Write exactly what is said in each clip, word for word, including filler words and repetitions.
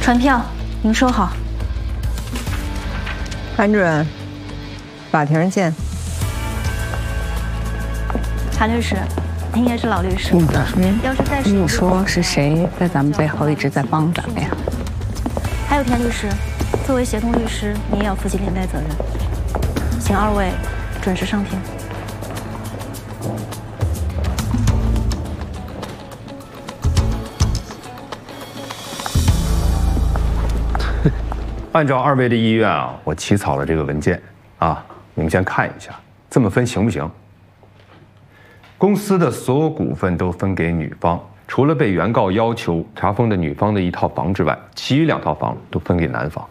传票，您收好。 韩主任，法庭上见。 韩律师，您也是老律师， 嗯， 要是再是你说是谁在咱们背后一直在帮咱们呀？ 还有田律师，作为协同律师，你也要负起连带责任。请二位准时上庭。 按照二位的意愿啊，我起草了这个文件啊，你们先看一下，这么分行不行？公司的所有股份都分给女方，除了被原告要求查封的女方的一套房之外，其余两套房都分给男方。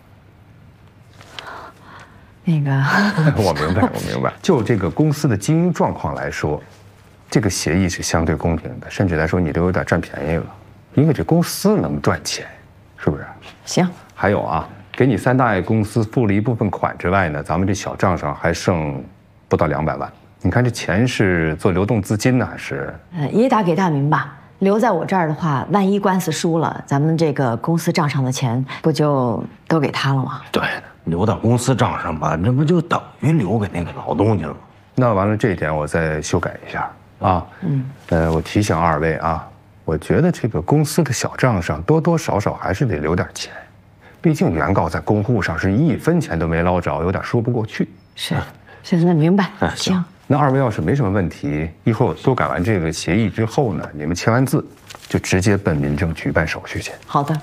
那个， 我明白，我明白。就这个公司的经营状况来说，这个协议是相对公平的，甚至来说你都有点占便宜了，因为这公司能赚钱，是不是？ 行。 还有啊。 给你三大 A 公司付了一部分款之外呢，咱们这小账上还剩不到两百万。你看这钱是做流动资金呢，还是？ 呃，也打给大明吧。留在我这儿的话，万一官司输了，咱们这个公司账上的钱不就都给他了吗？ 对，留到公司账上吧，这不就等于留给那个老东家了吗？ 那完了，这一点我再修改一下啊。嗯。呃，我提醒二位啊，我觉得这个公司的小账上多多少少还是得留点钱。 毕竟原告在公户上是一分钱都没捞着，有点说不过去。 是，是，那明白。 行，那二位要是没什么问题，一会儿我修改完这个协议之后呢，你们签完字，就直接奔民政局办手续去。 好的。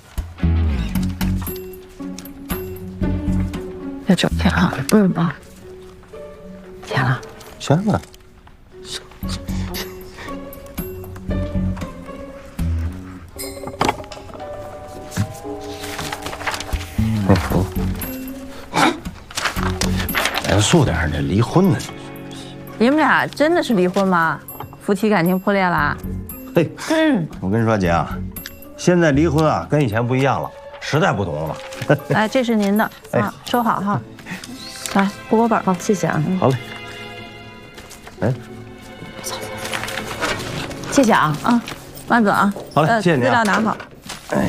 要找钱啊？不是吧？ 钱了。 钱了。 严肃点，这离婚呢？ 你们俩真的是离婚吗？夫妻感情破裂啦？ 嘿，嗯，我跟你说，姐啊，现在离婚啊，跟以前不一样了，时代不同了。 哎，这是您的啊，收好哈。来，户口本， 好，谢谢啊。 好嘞。哎， 谢谢啊啊，慢走啊。 好嘞，谢谢您。 资料拿好。 哎。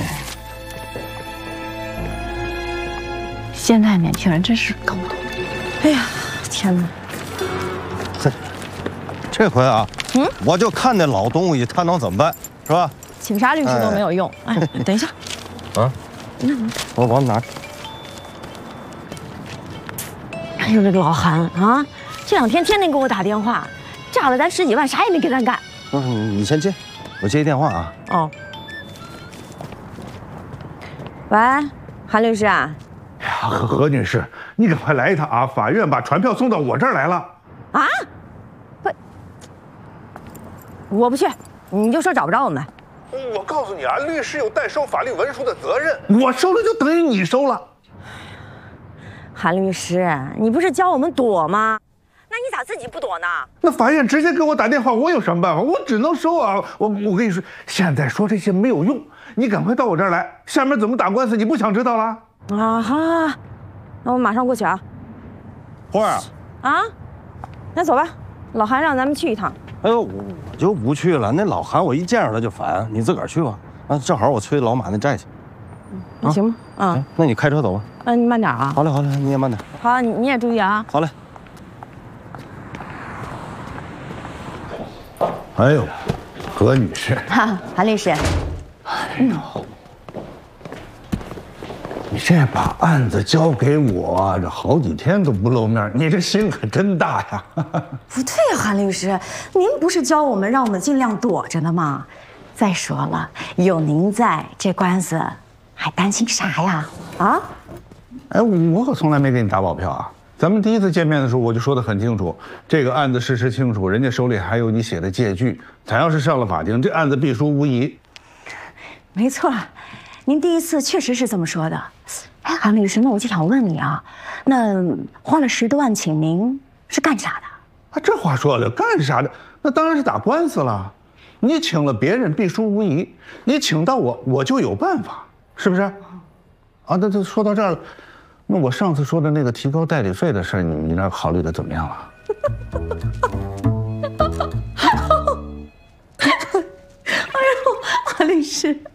现在年轻人真是搞不懂。哎呀，天哪！ 这这回啊，嗯，我就看那老东西他能怎么办，是吧？ 请啥律师都没有用。哎，等一下。 啊？我往哪？ 哎呦，这个老韩啊，这两天天天给我打电话，诈了咱十几万，啥也没给咱干。 嗯，你先接，我接一电话啊。 哦。喂，韩律师啊。 哎呀，何何女士，你赶快来一趟啊！法院把传票送到我这儿来了。 啊？不，我不去，你就说找不着我们。 我告诉你啊，律师有代收法律文书的责任，我收了就等于你收了。 韩律师，你不是教我们躲吗？那你咋自己不躲呢？ 那法院直接给我打电话，我有什么办法？我只能收啊！我我跟你说，现在说这些没有用，你赶快到我这儿来。下面怎么打官司，你不想知道了？ 啊哈，那我马上过去啊。 花儿啊，那走吧，老韩让咱们去一趟。 哎呦，我就不去了。那老韩我一见着他就烦，你自个儿去吧。啊，正好我催老马那债去。 那行吧，啊， 那你开车走吧。 嗯，你慢点啊。 好嘞，好嘞，你也慢点。 好，你你也注意啊。 好嘞。 哎呦，何女士， 哈，韩律师。 哎呦。 你这把案子交给我，这好几天都不露面，你这心可真大呀！ 不对呀，韩律师，您不是教我们让我们尽量躲着的吗？再说了，有您在，这官司还担心啥呀？啊？ 哎，我可从来没给你打保票啊！咱们第一次见面的时候，我就说得很清楚，这个案子事实清楚，人家手里还有你写的借据，咱要是上了法庭，这案子必输无疑。 没错。 您第一次确实是这么说的，哎，韩律师，那我就想问你啊，那花了十多万请您是干啥的？ 啊，这话说的，干啥的？那当然是打官司了。你请了别人必输无疑，你请到我，我就有办法，是不是？啊，那这说到这儿了，那我上次说的那个提高代理费的事儿，你你那考虑的怎么样了？ 哎呦，韩律师。